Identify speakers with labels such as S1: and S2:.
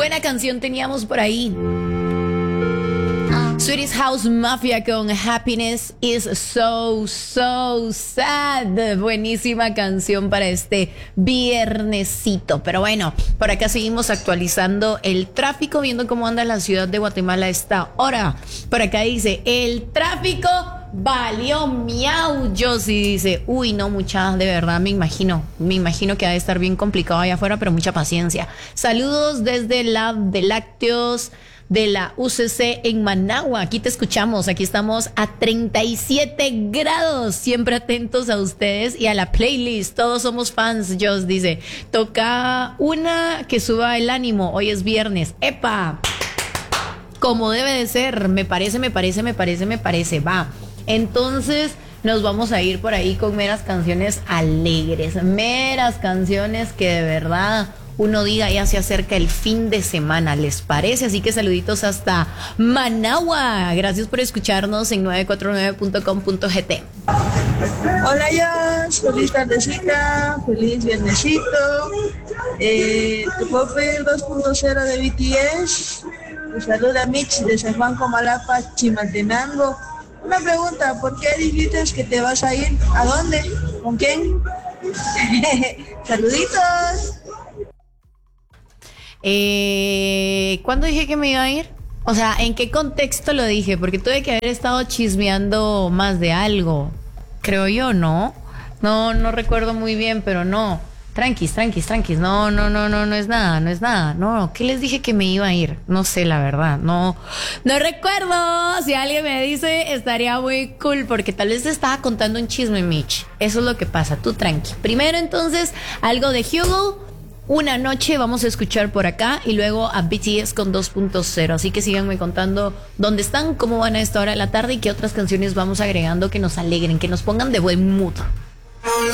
S1: Buena canción teníamos por ahí. Swedish House Mafia con Happiness is so sad. Buenísima canción para este viernesito. Pero bueno, por acá seguimos actualizando el tráfico, viendo cómo anda la ciudad de Guatemala a esta hora. Por acá dice, el tráfico valió miau. Yo sí dice, uy, no, mucha, de verdad, me imagino que ha de estar bien complicado allá afuera, pero mucha paciencia. Saludos desde Lab de Lácteos de la UCC en Managua. Aquí te escuchamos, aquí estamos a 37 grados, siempre atentos a ustedes y a la playlist. Todos somos fans. Joss dice, toca una que suba el ánimo, hoy es viernes. ¡Epa! Como debe de ser, me parece, va. Entonces nos vamos a ir por ahí con meras canciones alegres, meras canciones que de verdad uno diga, ya se acerca el fin de semana, ¿les parece? Así que saluditos hasta Managua. Gracias por escucharnos en 949.com.gt.
S2: Hola, Yas, feliz tardecita, feliz viernesito. ¿Te puedo pedir 2.0 de BTS? Te saluda Mitch de San Juan Comalapa, Chimaltenango. Una pregunta, ¿por qué dijiste que te vas a ir? ¿A dónde? ¿Con quién? Saluditos.
S1: ¿Cuándo dije que me iba a ir? O sea, ¿en qué contexto lo dije? Porque tuve que haber estado chismeando más de algo, creo yo, ¿no? No recuerdo muy bien, pero no. Tranquis. No es nada. No, ¿qué les dije que me iba a ir? No sé, la verdad. No recuerdo. Si alguien me dice, estaría muy cool, porque tal vez te estaba contando un chisme, Mitch. Eso es lo que pasa, tú tranqui. Primero, entonces, algo de Hugo. Una noche vamos a escuchar por acá y luego a BTS con 2.0. Así que síganme contando dónde están, cómo van a esta hora de la tarde y qué otras canciones vamos agregando que nos alegren, que nos pongan de buen mood.